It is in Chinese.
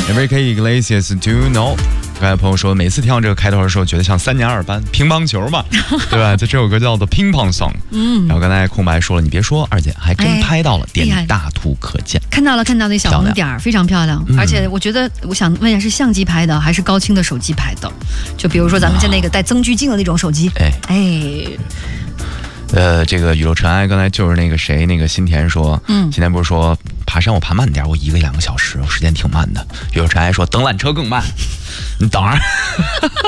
Enrique Iglesias Do Know。刚才朋友说，每次听到这个开头的时候，觉得像3年2班乒乓球嘛，对吧？这首歌叫做乒乓 song。然后刚才空白说了，你别说，二姐还真拍到了，点大图可见。 看到了那小红点儿，非常漂亮。而且我觉得，我想问一下，是相机拍的还是高清的手机拍的？就比如说咱们家那个带增距镜的那种手机。 这个宇宙尘埃刚才就是那个谁，那个新田说，今天不是说爬山我爬慢点，我1个2个小时，我时间挺慢的。宇宙尘埃说等缆车更慢，你等着。